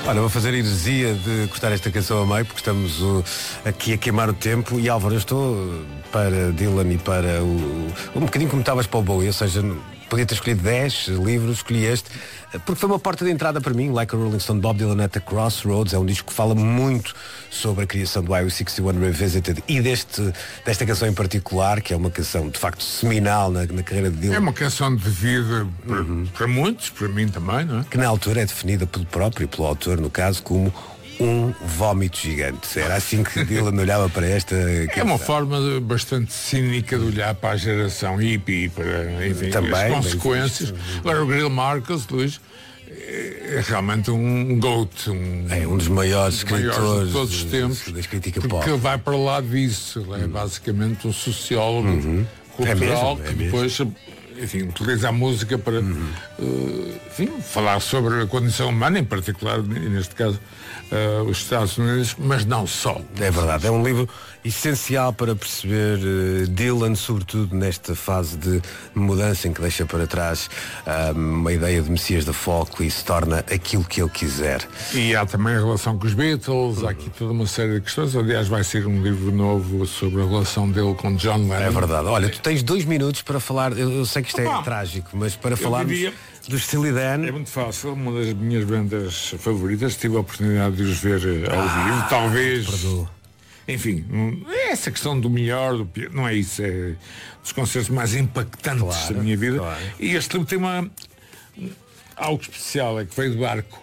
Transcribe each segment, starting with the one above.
Olha, vou fazer a heresia de cortar esta canção a meio, porque estamos aqui a queimar o tempo. E Álvaro, eu estou para Dylan e para um bocadinho como estavas para o Bowie, ou seja, podia ter escolhido 10 livros, escolhi este, porque foi uma porta de entrada para mim. Like a Rolling Stone, Bob Dylan at the Crossroads, é um disco que fala muito sobre a criação do Highway 61 Revisited e desta canção em particular, que é uma canção de facto seminal na carreira de Dylan. É uma canção de vida para muitos, para mim também, não é? Que na altura é definida pelo próprio, pelo autor, no caso, como um vómito gigante. Era assim que Dylan olhava para esta canção. É uma forma bastante cínica de olhar para a geração hippie, para, enfim, também, as consequências. Agora o Greil Marcus, Luís, é realmente um GOAT. É um dos maiores escritores de todos os tempos. Da crítica porque pop. vai para lá disso. Ele é basicamente um sociólogo cultural que depois... Enfim, utiliza a música para enfim, falar sobre a condição humana, em particular, neste caso, os Estados Unidos, mas não só. É verdade, é um livro essencial para perceber Dylan, sobretudo nesta fase de mudança em que deixa para trás uma ideia de Messias da folk e se torna aquilo que ele quiser. E há também a relação com os Beatles, há aqui toda uma série de questões. Aliás, vai ser um livro novo sobre a relação dele com John Lennon. É verdade. Olha, tu tens 2 minutos para falar, eu sei que isto é trágico, mas para falarmos do Steely Dan. É muito fácil, uma das minhas bandas favoritas, tive a oportunidade de os ver ao vivo, talvez. Perdoo. Enfim, é essa questão do melhor, do pior, não é isso, é dos concertos mais impactantes da minha vida. Claro. E este livro tem algo especial, é que veio do barco.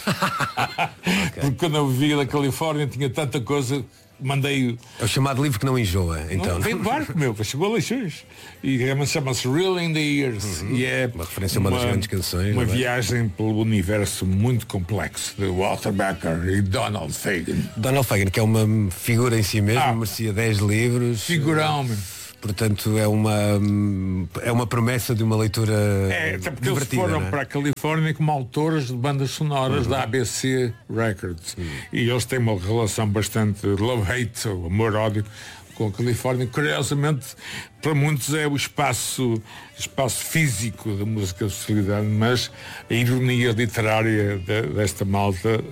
Porque quando eu vivia na Califórnia tinha tanta coisa, mandei. É o chamado livro que não enjoa, então. Veio do barco, chegou a Leixões. E realmente chama-se Real in the Years. E é uma referência a uma das grandes canções. Uma viagem pelo universo muito complexo de Walter Becker e Donald Fagen. Donald Fagen, que é uma figura em si mesmo, merecia 10 livros. Figurão, portanto é uma promessa de uma leitura até porque divertida, eles foram não é? para a Califórnia como autores de bandas sonoras da ABC Records. E eles têm uma relação bastante love-hate, ou amor-ódio, com a Califórnia. Curiosamente, para muitos é o espaço físico da música de sociedade, mas a ironia literária desta malta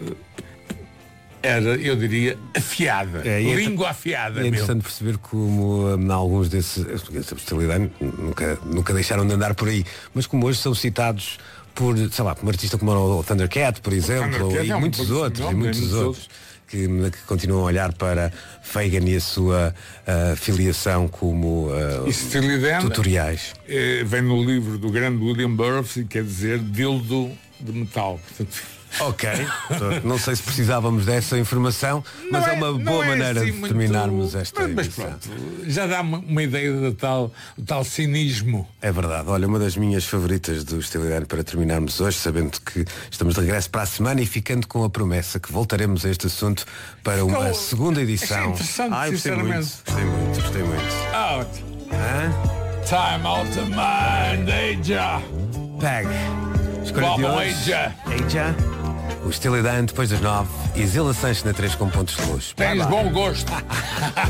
era, eu diria, afiada. Língua afiada. É interessante perceber como em alguns desses, essa especialidade nunca deixaram de andar por aí, mas como hoje são citados por, sei lá, por um artista como o Thundercat, por exemplo, e muitos outros que continuam a olhar para Fagen e a sua filiação como tutoriais. Vem no livro do grande William Burroughs e quer dizer dildo de metal. Portanto, ok, não sei se precisávamos dessa informação, mas é uma boa maneira assim de terminarmos esta mas emissão. pronto, já dá uma ideia do tal cinismo. É verdade, olha, uma das minhas favoritas do Steely Dan para terminarmos hoje, sabendo que estamos de regresso para a semana e ficando com a promessa que voltaremos a este assunto para uma segunda edição. Interessante, sinceramente. Gostei muito. Out. Time out of mind, Aja. Peg. Escolha de hoje. Aja. O Steely Dan depois das 9 e Zila Sanches na 3 com pontos de luz. Tens bom gosto.